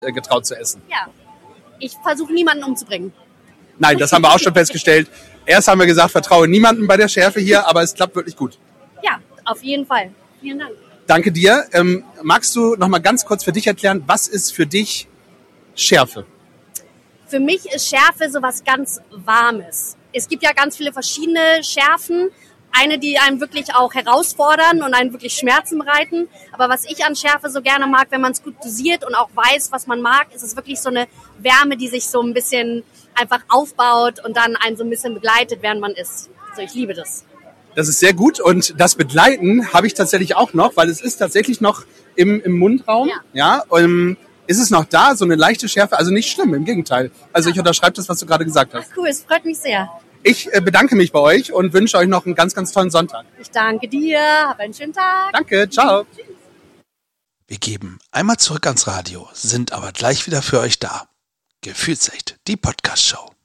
getraut zu essen. Ja, ich versuche niemanden umzubringen. Nein, das haben wir auch schon festgestellt. Erst haben wir gesagt, vertraue niemandem bei der Schärfe hier, aber es klappt wirklich gut. Ja, auf jeden Fall. Vielen Dank. Danke dir. Magst du noch mal ganz kurz für dich erklären, was ist für dich Schärfe? Für mich ist Schärfe sowas ganz Warmes. Es gibt ja ganz viele verschiedene Schärfen. Eine, die einen wirklich auch herausfordern und einen wirklich Schmerzen bereiten. Aber was ich an Schärfe so gerne mag, wenn man es gut dosiert und auch weiß, was man mag, ist es wirklich so eine Wärme, die sich so ein bisschen einfach aufbaut und dann einen so ein bisschen begleitet, während man isst. Also ich liebe das. Das ist sehr gut und das Begleiten habe ich tatsächlich auch noch, weil es ist tatsächlich noch im Mundraum. Ja, ist es noch da, so eine leichte Schärfe? Also nicht schlimm, im Gegenteil. Also ich unterschreibe das, was du gerade gesagt hast. Ach cool, es freut mich sehr. Ich bedanke mich bei euch und wünsche euch noch einen ganz, ganz tollen Sonntag. Ich danke dir, hab einen schönen Tag. Danke, ciao. Wir geben einmal zurück ans Radio, sind aber gleich wieder für euch da. Gefühlsecht, die Podcast-Show.